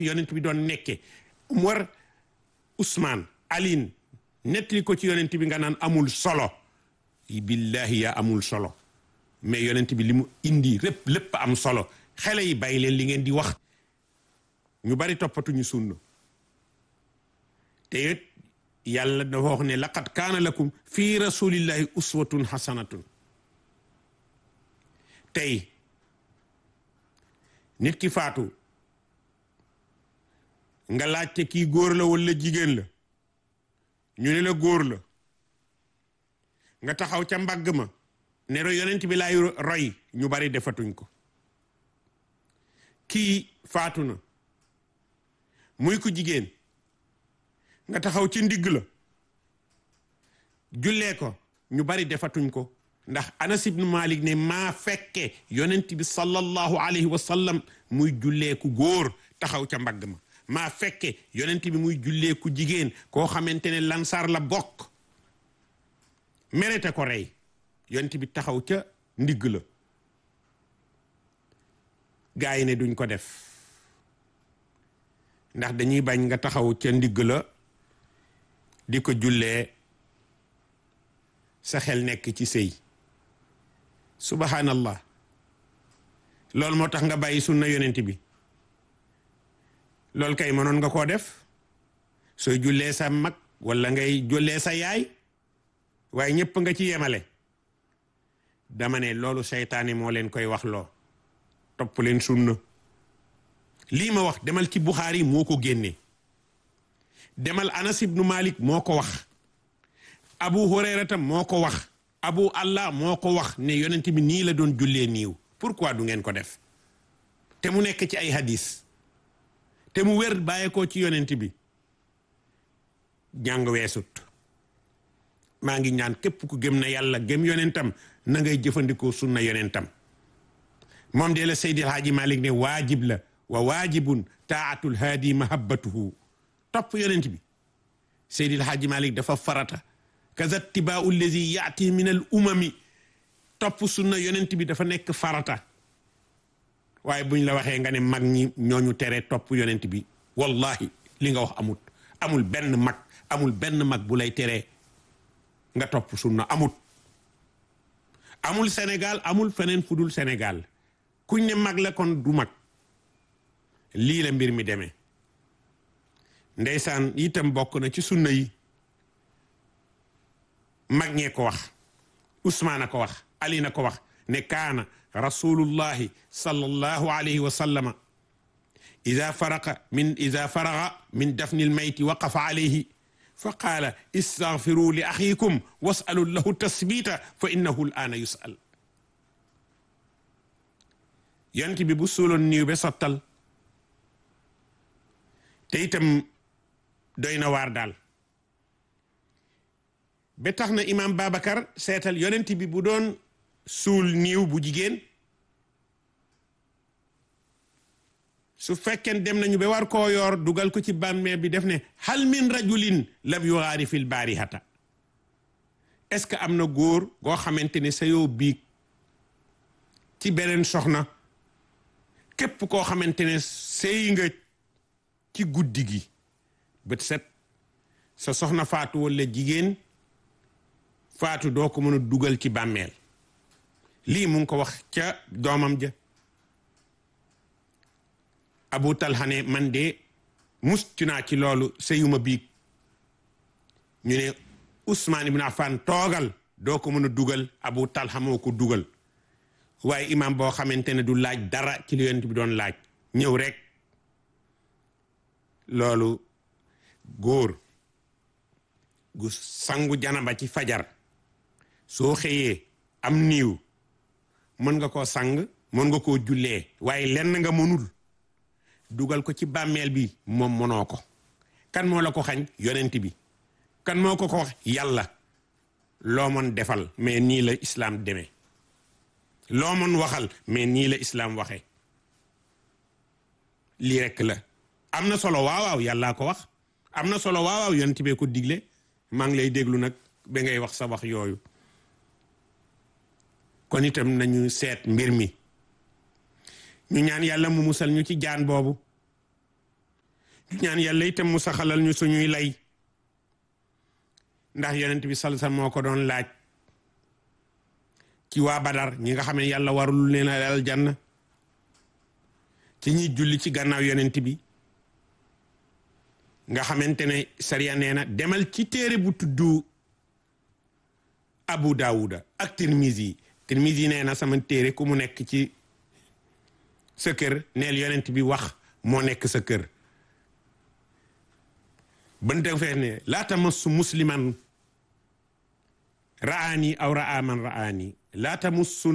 yonent bi doon nekke Umar Ousmane Aline nettali ko ci yonent bi nga naan amul solo billahi yaa amul solo mais yonent bi li mu indi lépp am solo. xale yi bàyyi leen li ngeen di wax ñu bari toppatuñu sunna te it yàlla dafa wax ne laqad kaana lakum fi rasulillahi uswatun hasanatun. tey nit ki faatu nga laajte kii góor la walla jigéen la ñu ne la góor la nga taxaw ca mbagg ma ne yonent bi laay roy ñu bari defatuñ ko. kii faatu na muy ku jigéen nga taxaw ci ndigg la jullee ko ñu bari defatuñ ko ndax Anas ibn Malik ne maa fekke yonent bi sallallahu alayhi wa sallam muy jullee ku góor taxaw ca mbagg ma maa fekke yonent bi muy jullee ku jigéen koo xamante ne lansaar la bokk merete ko rey yonent bi taxaw ca ndigg la gaa yi ne duñ ko def ndax dañuy bañ nga taxaw ca ndigg la di ko jullee sa xel nekk ci sëy subhanallah loolu moo tax nga bàyyi sunna yonent bi loolu kay mënoon nga koo def sooy jullee sa mag walla ngay jullee sa yaay waaye ñëpp nga ci yemale dama ne loolu seytaane moo leen koy wax loo topp leen sunna lii ma wax demal ci Buxaari moo ko génne demal Anas ibnu Malik moo ko wax Abu Hurayrata moo ko wax Abu Allah moo ko wax ne yonent bi nii la doon jullee niiw pourquoi du ngeen ko def te mu nekk ci ay hadis te mu wér bàyyeekoo ci yonent bi jàng weesut maa ngi ñaan képp ku gëm na yàlla gëm yonentam na ngay jëfandikoo sunna yonentam moom de la Seydil Haaji Malik ne waajib la wa waajibun taatul haadi mahabbatuhu topp yonent bi Seydil Haaji Malik dafa farata kaza tibaau allazi yaati min al umami topp sunna yonent bi dafa nekk farata waaye buñ la waxee nga ne mag ñi ñooñu tere topp yonent bi wallahi li nga wax amul benn mag bu lay teree nga topp sunna amul Sénégal amul feneen fudul Sénégal kuñ ne mag la kon du mag lii la mbir mi demee ndeysaan itam bokk na ci sunna yi mag ñee ko wax Usmaan a ko wax Ali na ko wax ne kaana rasulullahi sallallahu alayhi wa sallama ida faraga min dafni lmayti waqafa alayhi fa qaala istaghfiru li axiikum wasalu lahu tasbita fa innahu l aana yusal yonent bi bu suuloon niiw be sottal te itam doy na waar daal ba tax na imam Babacar seetal yonent bi bu doon suul niiw bu jigéen su fekkeen dem nañu ba war koo yoor dugal ko ci bàmmeel bi def ne hal min rajulin lam yugaari fil baarihata est-ce que am na góor goo xamante ne sa yoo biig ci beneen soxna képp koo xamante ne sëy nga ci guddi gi bët set sa soxna faatu walla jigéen faatu doo ko mën a dugal ci bàmmeel lii mu ngi ko wax ca doomam ja Abu Talha ne man de mucc naa ci loolu sëyuma biig ñu ne Usmaan ibn Affan toogal doo ko mën a dugal Abu Talha moo ko dugal waaye imam boo xamante ne du laaj dara ci li yonent bi doon laaj ñëw rek loolu góor gu sangu janaba ci fajar soo xëyee am niiw mën nga koo sang mën nga koo jullee waaye lenn nga mënul dugal ko ci bàmmeel bi moom mënoo ko kan moo la ko xañ yonent bi kan moo ko wax yàlla loo mën defal mais nii la islaam demee loo mën waxal mais nii la islaam waxee lii rekk la am na solo waawaaw yàllaa ko wax am na solo waawaaw yonent bee ko digle maa ngi lay déglu nag ba ngay wax sa wax yooyu kon itam nañu seet mbir mi ñu ñaan yàlla mu musal ñu ci jaan boobu ñaan yàlla itam mu saxalal ñu suñuy lay ndax yonent bi sallallahu alayhi wasallam moo ko doon laaj ci waa Badar ñi nga xam ne yàlla warul leen aljanna ci ñi julli ci gannaaw yonent bi nga xamante ne sariya nee na demal ci téere bu tuddu Abu Daawuda ak Tirmizi nee na sama téere ku mu nekk ci sa kër neel yonent bi wax moo nekk sa kër ban def fee ne laa tamassu musliman ra'aani aw ra'a man ra'aani laa tamussu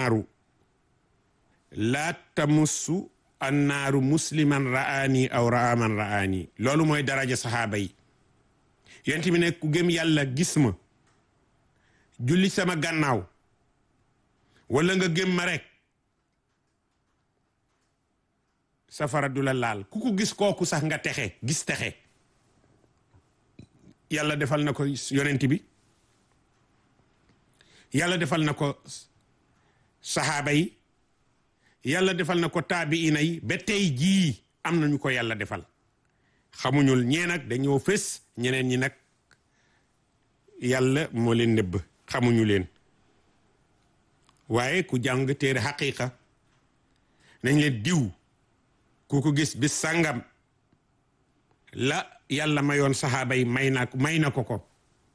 annaaru musliman ra'aani aw ra'a man ra'aani loolu mooy daraja saxaaba yi yonent bi ne ku gëm yàlla gis ma julli sama gannaaw wala nga gëm ma rek safara du la laal ku ko gis kooku sax nga gis texe yàlla defal na ko yonent bi yàlla defal na ko saxaaba yi yàlla defal na ko taabiina yi ba tey jii am nañu ko yàlla defal xamuñul ñee nag dañoo fés ñeneen ñi nag yàlla moo leen nëbb xamuñu leen waaye ku jàng téere xaqiiqa nañ leen diw ku ko gis bis sàngam la yàlla mayoon saxaaba yi may na ko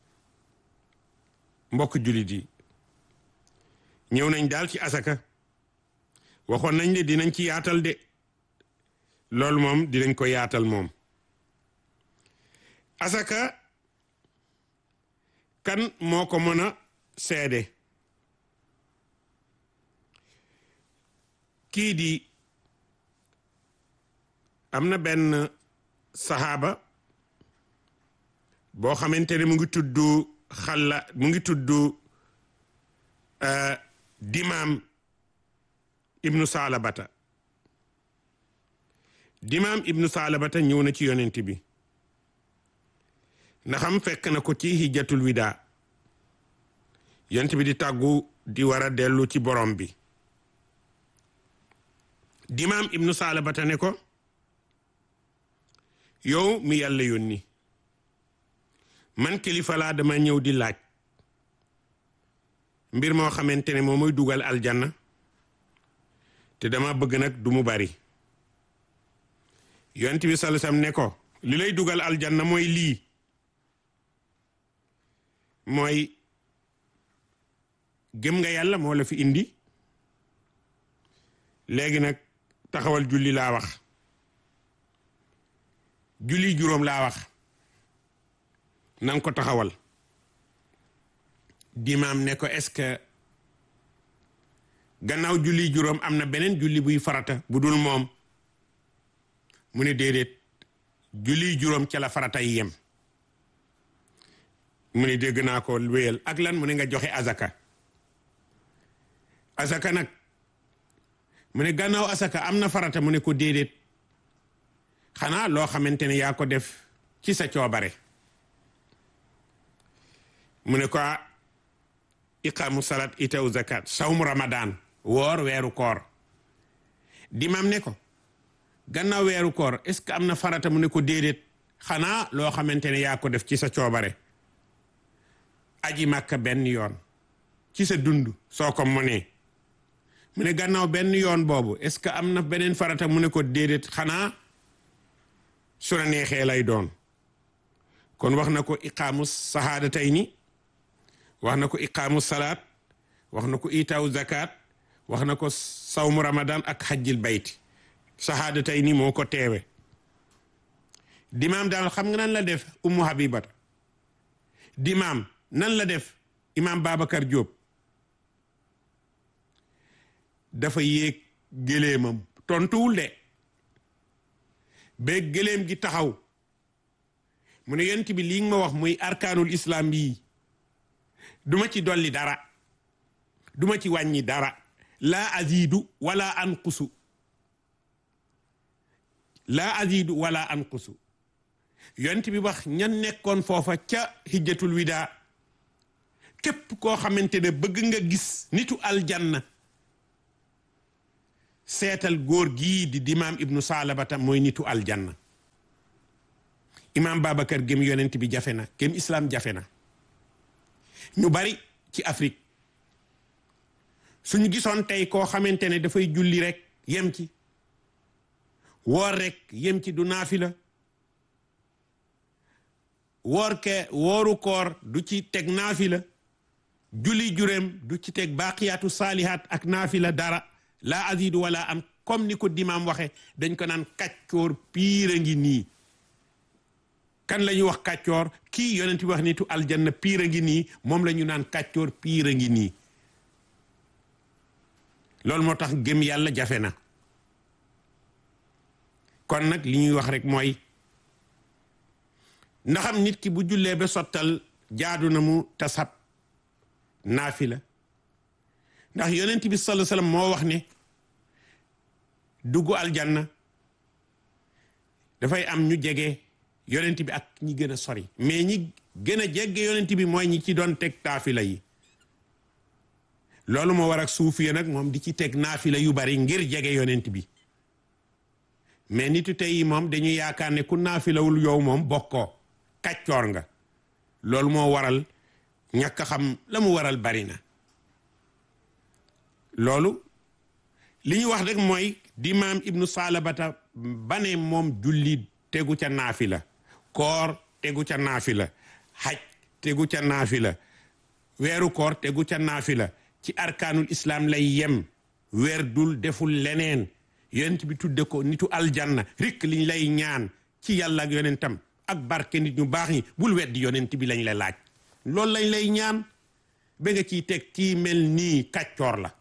mbokk jullit yi ñëw nañ daal ci asaka waxoon nañ ne dinañ ci yaatal de loolu moom dinañ ko yaatal moom asaka kan moo ko mën a seede kii di am na benn saxaaba boo xamante ne mu ngi tudd Dimaam ibnu Saalabata ñëw na ci yonent bi ndaxam fekk na ko ci hijjatul wida yonent bi di tàggu di war a dellu ci borom bi Dimaam ibnu Saalabata ne ko yow mi yàlla yónni man kilifa laa dama ñëw di laaj mbir moo xamante ne moo muy dugal aljanna te dama bëgg nag du mu bari yonent bi sallallahu alayhi wasallam ne ko li lay dugal aljanna mooy lii mooy gëm nga yàlla moo la fi indi léegi nag taxawal julli laa wax julli juróom laa wax nanga ko taxawal dimaam ne ko est-ce que gannaaw julli juróom am na beneen julli buy farata bu dul moom mu ne déedéet julli juróom ca la farata yi yem mu ne dégg naa ko wéyal ak lan mu ne nga joxe azaka nag mu ne gannaaw azaka am na farata mu ne ko déedéet xanaa loo xamante ne yaa ko def ci sa coobare mu ne ko iqaamu salat itaw zakat sawmu ramadan woor weeru koor dimaam ne ko gannaaw weeru koor est-ce que am na farata mu ne ko déedéet xanaa loo xamante ne yaa ko def ci sa coobare aji màkka benn yoon ci sa dund soo ko mënee mu ne gannaaw benn yoon boobu est-ce que am na beneen farata mu ne ko déedéet xanaa su la neexee lay doon kon wax na ko iqaamu sahadatayni wax na ko iqaamu salaat wax na ko itaaw zakat wax na ko sawmu ramadan ak xajjil bayti sahadatayni moo ko teewe dimaam daal xam nga nan la def ummu habibata dimaam nan la def imam Babacar Diop dafa yéeg géléemam tontuwul de ba géléem gi taxaw mu ne yonent bi lii nga ma wax muy arkaanul islam bii duma ci dolli dara duma ci wàññi dara laa azidu wala anqusu laa azidu wala anqusu yonent bi wax ñan nekkoon foofa ca hijjatul wida képp koo xamante ne bëgg nga gis nitu aljanna seetal góor gii di dimaam ibnu Saalabata mooy nitu aljanna imam Babacar gëm yonent bi jafe na, gëm islam jafe na. ñu bari ci Afrique suñu gisoon tey koo xamante ne dafay julli rek yem ci, woor rek yem ci, du naafila, wooru koor du ci teg naafila, julli juréem du ci teg baaqiyaatu saalihaat ak naafila dara, laa azidu wala am, comme ni ko dimaam waxe dañ ko naan kàccoor piir a ngi nii. kan la ñuy wax kàccoor? kii yonent bi wax nitu aljanna piir a ngi nii, moom la ñu naan kàccoor piir a ngi nii. loolu moo tax gëm yàlla jafe na. kon nag li ñuy wax rek mooy ndaxam nit ki bu jullee ba sottal jaadu na mu tasab naafila, ndax yonent bi sallallahu alayhi wasallam moo wax ne dugg aljanna dafay am ñu jege yonent bi ak ñi gën a sori, mais ñi gën a jege yonent bi mooy ñi ci doon teg naafila yi. loolu moo war ak suufiya nag moom di ci teg naafila yu bari ngir jege yonent bi, mais nitu tey yi moom dañuy yaakaar ne ku naafilawul yow moom bokkoo, kàccoor nga. loolu moo waral ñàkk xam la mu waral bari na. loolu li ñu wax rek mooy dimaam ibnu Salabata bane moom julli tegu ca naafila, koor tegu ca naafila, xaj tegu ca naafila, weeru koor tegu ca naafila, ci arkaanul islam lay yem, weer dul deful leneen. yonent bi tudde ko nitu aljanna rikk liñ lay ñaan ci yàlla ak yonentam ak barke nit ñu baax ñi, bul weddi yonent bi lañ la laaj. loolu lañ lay ñaan ba nga ciy teg kii mel nii kàccoor la.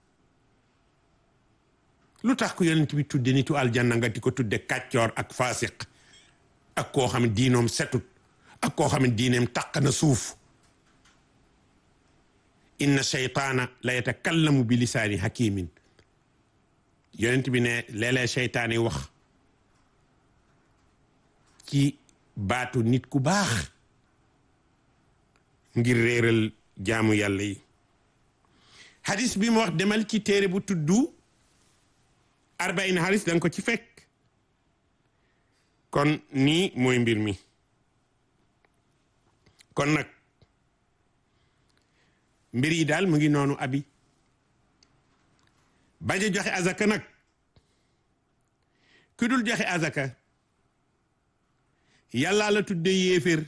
lu tax ko yonent bi tudde nitu aljanna nga di ko tudde kàccoor ak faasiq, ak koo xam ne diinoom setut, ak koo xam ne diineem taq na suuf. inna shaytaana la yatakallamu bi lisaani hakimin. yonent bi ne léeg-léeg seytaan yi wax ci baatu nit ku baax ngir réeral jaamu yàlla yi. hadis bi mu wax demal ci téere bu tuddu arbain hadis danga ko ci fekk. kon nii mooy mbir mi. kon nag mbir yi daal mu ngi noonu abi. bañ a joxe azaka nag ku dul joxe azaka yàlla la tudde yéeféer.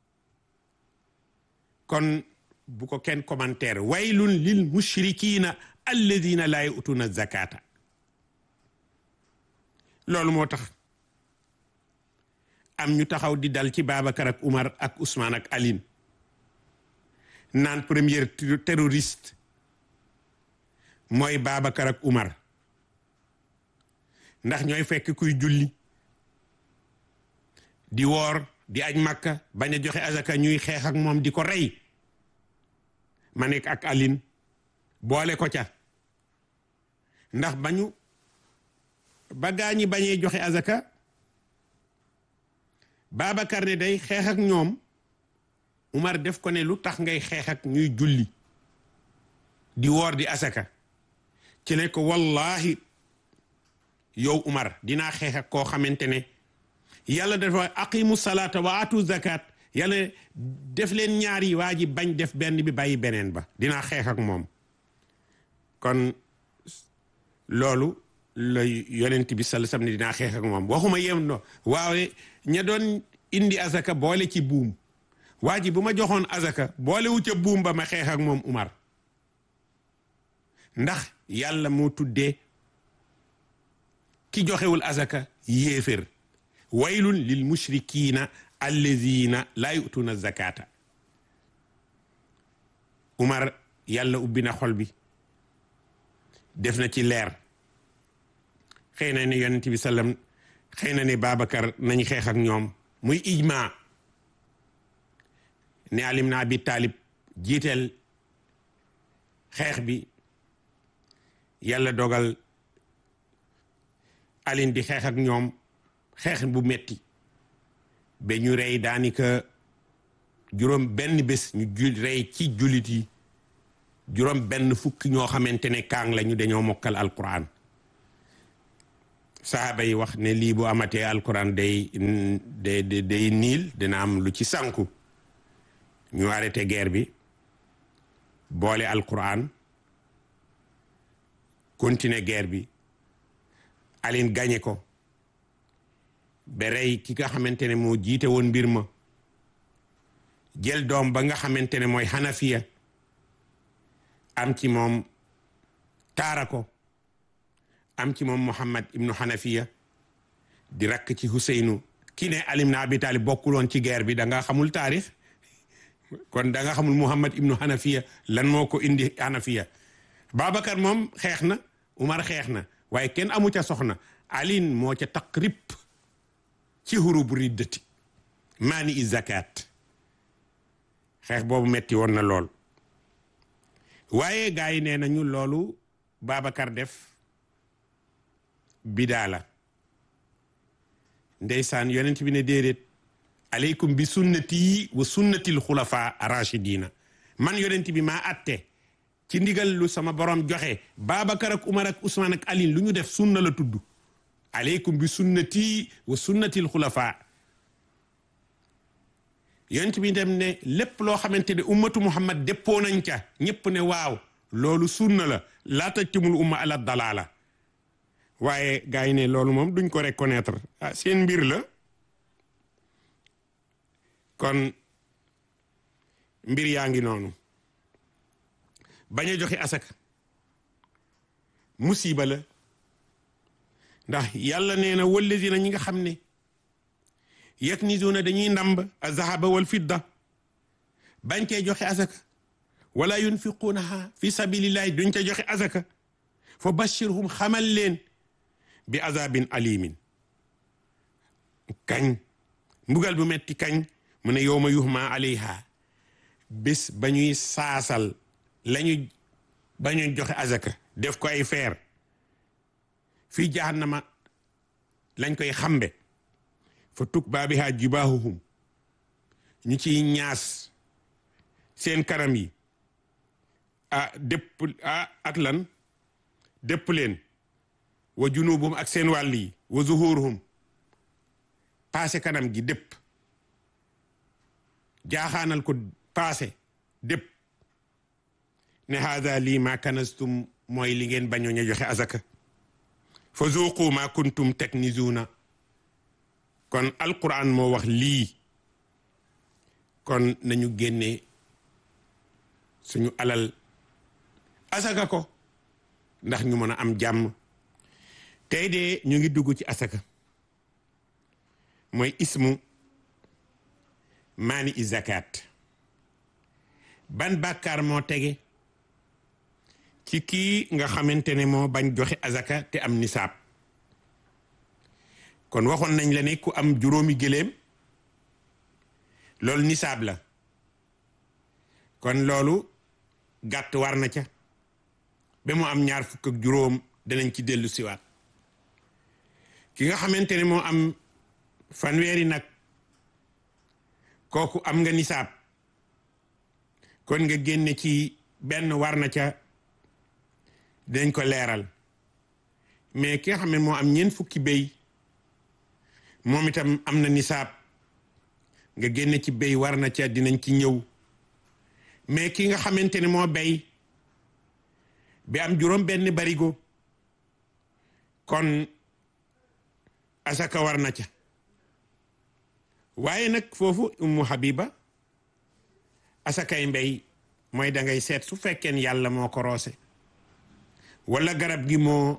kon bu ko kenn commentaire. waylun lil mushrikiina alladina laa yu'tuuna zakata. loolu moo tax am ñu taxaw di dal ci Babacar ak Umar ak Ousmane ak Aline naan premier terroriste mooy Babacar ak Umar, ndax ñooy fekk kuy julli di woor di aj Makka bañ a joxe azaka ñuy xeex ak moom di ko rey. ma nekk ak Aline boole ko ca, ndax ba gaañi bañee joxe azaka Babacar ne day xeex ak ñoom, Umar def ko ne lu tax ngay xeex ak ñuy julli di woor di azaka. ci ne ko wallahi yow Umar dinaa xeex ak koo xamante ne yàlla dafa aqimu salaata wa atu zakat, yàlla def leen ñaari waa ji bañ def benn bi bàyyi beneen ba, dinaa xeex ak moom. kon loolu la yonent bi sallallahu alayhi wasallam ne dinaa xeex ak moom. waxuma yem no waaye ña doon indi azaka boole ci buum, waa ji bu ma joxoon azaka boole wu ca buum ba ma xeex ak moom Umar, ndax yàlla moo tuddee ki joxewul azaka yéefér. waylun lil mushrikiina allazina laa yu'tuuna zakata. Umar yàlla ubbi na xol bi, def na ci leer. xëy na ne yonent bi sallam, xëy na ne Babacar nañ xeex ak ñoom, muy ijma ne Ali ibn Abi Talib jiiteel xeex bi. yàlla dogal Aline di xeex ak ñoom xeex bu metti ba ñu rey daanaka juróom benn bés ñu rey ci jullit yi juróom benn fukki ñoo xamante ne kaang la ñu dañoo mokkal alquran. sahaaba yi wax ne lii bu amatee alquran day niil dina am lu ci sànku ñu arrêté guerre bi boole alquran continuer guerre bi Aline gagné ko ba rey ki nga xamante ne moo jiite woon mbir ma jël doom ba nga xamante ne mooy Hanafiya am ci moom taara ko am ci moom Muhammad ibnu Hanafiya di rakk ci Huseynu ki ne Ali ibn Abi Talib bokkuloon ci guerre bi da nga xamul taarix kon da nga xamul Muhammad ibnu Hanafiya lan moo ko indi Hanafiya Babacar moom xeex na Umar xeex na waaye kenn amu ca soxna Aline moo ca taqrib ci hurubu riddati maani i zakat xeex boobu metti woon na lool waaye gars yi nee nañu loolu Babacar def bidaa la ndeysaan yonent bi ne déedéet aleykum bi sunnati wa sunnatil xulafa rachidina man yonent bi maa atte ci ndigal lu sama borom joxe Babacar ak Umar ak Ousmane ak Aline lu ñu def sunna la tudd aleykum bi sunnati wa sunnatil xulafa yonent bi dem ne lépp loo xamante ne ummatu Muhammad déppoo nañ ca ñëpp ne waaw loolu sunna la laa tajtumul umma ala dalala waaye gars yi ne loolu moom duñ ko reconnaître ah seen mbir la kon mbir yaa ngi noonu bañ a joxe asaka musiba la ndax yàlla nee na wallazina ñi nga xam ne yaknizuna dañuy ndamb azahaba wal fidda bañ cee joxe asaka wala yunfiqunaha fi sabilillahi duñ ca joxe asaka fa bashirhum xamal leen bi azabin alimin kañ mbugal bu metti kañ mu ne yawma yuhma alayha bés ba ñuy saasal lañu ba ñu joxe azaka def ko ay feer fii jahannama lañ koy xambe fa tukba biha jibahuhum ñu ciy ñaas seen kanam yi ak lan dépp leen wa junubum ak seen wàll yi wa zuhuruhum paase kanam gi dépp jaaxaanal ko paase dépp ne haada lii ma kanastum mooy li ngeen bañoon a joxe azaka fa zuqu ma kuntum taknizuna kon alquran moo wax lii kon nañu génne suñu alal asaka ko ndax ñu mën a am jàmm tey de ñu ngi dugg ci asaka mooy ismu maani i zakat ban bàkkaar moo tege ci kii nga xamante ne moo bañ joxe azaka te am nisaab kon waxoon nañ la ne ku am juróomi gëléem loolu nisaab la kon loolu gàtt war na ca ba mu am ñaar fukk ak juróom danañ ci dellu siwaat ki nga xamante ne moo am fanweeri nag kooku am nga nisaab kon nga génne ci benn war na ca dinañ ko leeral mais ki nga xam ne moo am ñeent fukki béy moom itam am na nisaab nga génne ci béy war na ca dinañ ci ñëw mais ki nga xamante ne moo béy bi am juróom benn barigo kon asaka war na ca waaye nag foofu Ummu Habiba asakay mbéy mooy da ngay seet su fekkeen yàlla moo ko roose wala garab gi moo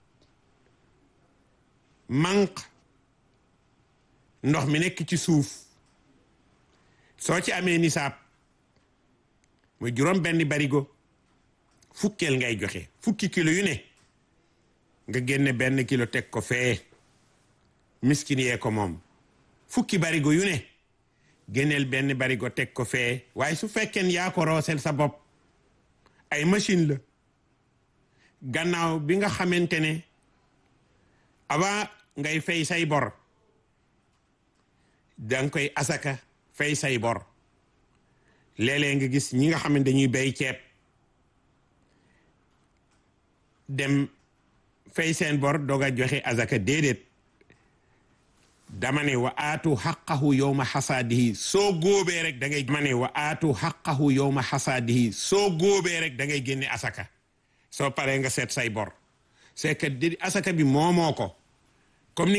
manq ndox mi nekk ci suuf soo ci amee nisaab muy juróom benn barigo fukkeel ngay joxe fukki kilo yu ne nga génne benn kilo teg ko fee miskin yee ko moom fukki barigo yu ne génneel benn barigo teg ko fee waaye su fekkeen yaa ko roosel sa bopp ay machine la gannaaw bi nga xamante ne avant ngay fay say bor danga koy asaka fay say bor léeg-léeg nga gis ñi nga xam ne dañuy bay ceeb dem fay seen bor doog a joxe azaka déedéet dama ne wa aatu xaqahu yowma xasaadihi soo góobee rek da ngay dama ne wa aatu xaqahu yowma xasaadihi soo góobee rek da ngay génne asaka soo paree nga seet say bor c'est que di asaka bi moomoo ko